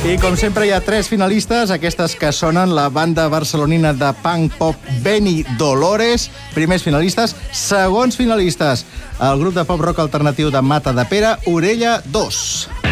I com sempre hi ha 3 finalistes, aquestes que sonen la banda barcelonina de punk pop Beni Dolores, primers finalistes, segons finalistes, el grup de pop rock alternatiu de Matadepera, Orella 2.